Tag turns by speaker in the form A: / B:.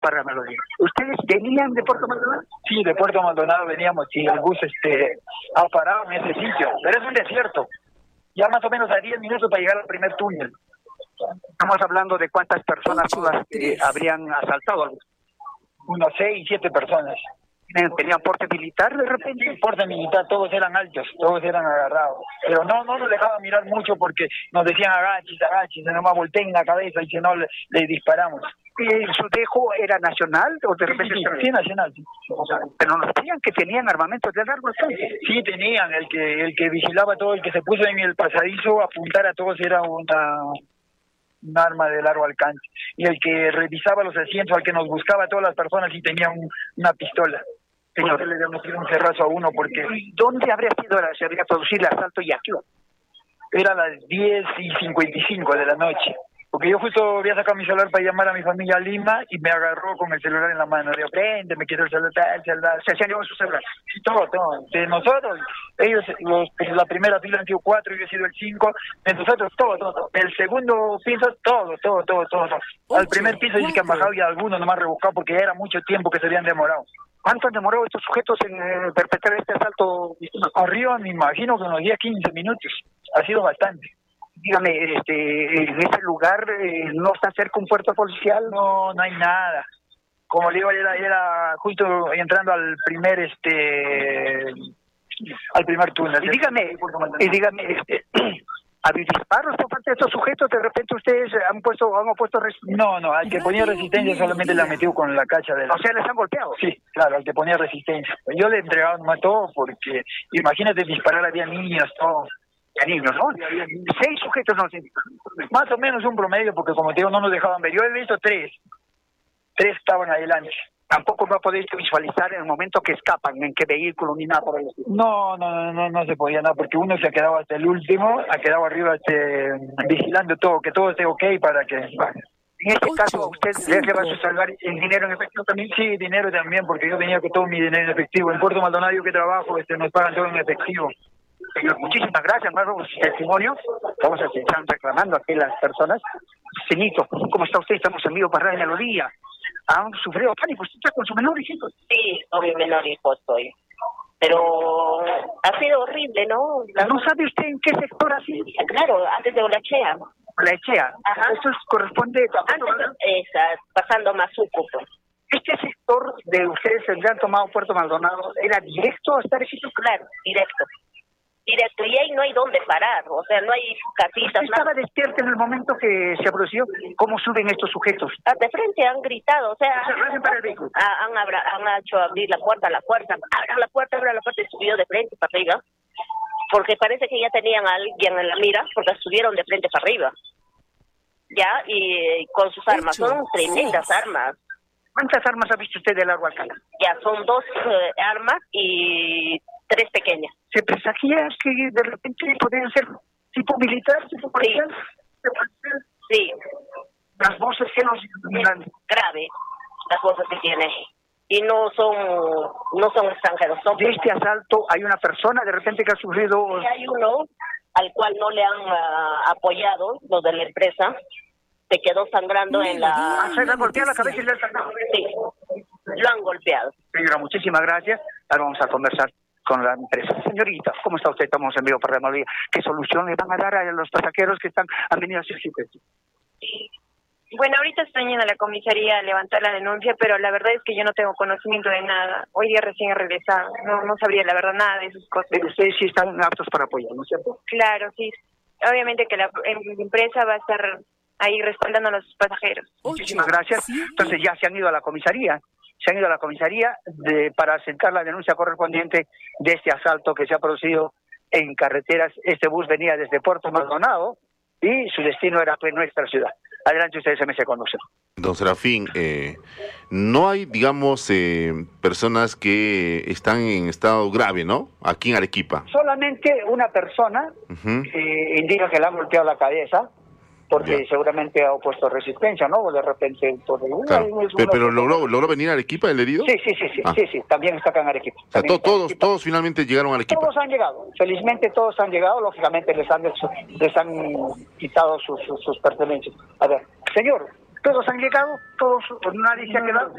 A: para Melodía. ¿Ustedes venían de Puerto Maldonado?
B: Sí, de Puerto Maldonado veníamos y el bus ha parado en ese sitio, pero es un desierto. Ya más o menos a 10 minutos para llegar al primer túnel.
A: Estamos hablando de cuántas personas son las que habrían asaltado al bus.
B: Unos 6, 7 personas.
A: ¿Tenían porte militar de repente?
B: Sí, porte militar, todos eran altos, todos eran agarrados. Pero no nos dejaban mirar mucho porque nos decían agachis, nomás volteen la cabeza y si no le disparamos.
A: ¿Su dejo era nacional o de repente?
B: Sí, nacional. Sí.
A: O sea, pero nos decían que tenían armamentos de largo alcance.
B: Sí, tenían. El que vigilaba todo, el que se puso en el pasadizo a apuntar a todos era un arma de largo alcance. Y el que revisaba los asientos, al que nos buscaba a todas las personas, sí tenía una pistola. Señor, le debemos ir un cerrazo a uno porque...
A: ¿Dónde habría sido se habría producido el asalto y aquí?
B: Era las 10:55 de la noche. Porque yo justo había sacado mi celular para llamar a mi familia a Lima y me agarró con el celular en la mano. Digo, prende, me quiero el celular.
A: ¿Se hacían llevar su celular?
B: Sí, todo. De nosotros, ellos, la primera fila han sido 4, yo he sido el 5. De nosotros, todo. El segundo piso, todo. Al primer piso dice que han bajado y algunos nomás rebuscado porque ya era mucho tiempo que se habían demorado.
A: ¿Cuánto han demorado estos sujetos en perpetrar este asalto?
B: Arriba me imagino que unos 10, 15 minutos. Ha sido bastante.
A: Dígame, en ese lugar no está cerca un puerto policial.
B: No hay nada. Como le digo, era justo entrando al primer túnel.
A: Y dígame, ¿había disparos por parte de estos sujetos? ¿De repente ustedes han opuesto resistencia?
B: No, al que ponía resistencia solamente le han metido con la cacha de la...
A: O sea, ¿les han golpeado?
B: Sí, claro, al que ponía resistencia. Yo le entregaba nomás todo porque, imagínate disparar, había niños, todo.
A: A niños, ¿no? 6 sujetos nos indican.
B: Más o menos un promedio, porque como te digo, no nos dejaban ver. Yo he visto 3 estaban adelante.
A: Tampoco no podéis visualizar en el momento que escapan, en qué vehículo ni nada por el estilo.
B: No se podía nada, porque uno se ha quedado hasta el último, ha quedado arriba vigilando todo, que todo esté ok para que...
A: En este caso, ¿usted le va a salvar el dinero en efectivo también?
B: Sí, dinero también, porque yo tenía que todo mi dinero en efectivo. En Puerto Maldonado yo que trabajo, nos pagan todo en efectivo.
A: Señor, muchísimas gracias, más testimonio. Vamos a estar reclamando aquí las personas. Señito, ¿cómo está usted? Estamos en vivo para Radio Melodía. ¿Han sufrido pánico? ¿Usted está con su menor hijo?
C: Sí, con mi menor hijo estoy. Pero ha sido horrible, ¿no?
A: ¿No sabe usted en qué sector ha sido?
C: Claro, antes de Olachea.
A: Olachea.
C: Ajá.
A: Eso corresponde a...
C: Antes, pasando Mazuco, pues.
A: ¿Este sector de ustedes que han tomado Puerto Maldonado era directo hasta Arequipa?
C: Claro, directo, y ahí no hay dónde parar, o sea, no hay casitas.
A: ¿Estaba despierta en el momento que se produjo? ¿Cómo suben estos sujetos?
C: De frente han gritado, o sea,
A: para el vehículo.
C: Han hecho abrir la puerta, abra la puerta, y subió de frente para arriba, porque parece que ya tenían a alguien en la mira, porque subieron de frente para arriba, ya, y con sus armas, son tremendas armas.
A: ¿Cuántas armas ha visto usted de largo alcance?
C: Ya, son 2 armas y 3 pequeñas.
A: ¿Se presagia que de repente podrían ser tipo militar, tipo policial?
C: Sí.
A: Las voces que nos...
C: Grave, las voces que tiene. Y no son extranjeros.
A: De este asalto hay una persona de repente que ha sufrido...
C: Sí, hay uno al cual no le han apoyado, los de la empresa. Se quedó sangrando en la...
A: ¿Se le ha golpeado la cabeza y le ha sangrado?
C: Sí, lo han golpeado.
A: Señora, muchísimas gracias. Ahora vamos a conversar con la empresa. Señorita, ¿cómo está usted? Estamos en vivo para la Melodía. ¿Qué solución le van a dar a los pasajeros que han venido a hacer sitio?
D: Bueno, ahorita estoy yendo a la comisaría a levantar la denuncia, pero la verdad es que yo no tengo conocimiento de nada. Hoy día recién he regresado. No sabría la verdad nada de esas cosas.
A: Pero ustedes sí están aptos para apoyar, ¿no es cierto?
D: Claro, sí. Obviamente que la empresa va a estar ahí respaldando a los pasajeros.
A: Muchísimas gracias. Entonces ya se han ido a la comisaría. Para asentar la denuncia correspondiente de este asalto que se ha producido en carreteras. Este bus venía desde Puerto Maldonado y su destino era pues nuestra ciudad. Adelante, ustedes se conocen.
E: Don Serafín, no hay, digamos, personas que están en estado grave, ¿no? Aquí en Arequipa.
A: Solamente una persona indica que le han golpeado la cabeza, porque seguramente ha opuesto resistencia, ¿no? O de repente...
E: Claro. Pero ¿logró venir a Arequipa el herido?
A: Sí, también está acá en Arequipa.
E: O sea, todos finalmente llegaron a Arequipa.
A: Todos han llegado, felizmente todos han llegado, lógicamente les han quitado sus pertenencias. A ver, señor, Todos han llegado, todos, nadie se ha quedado.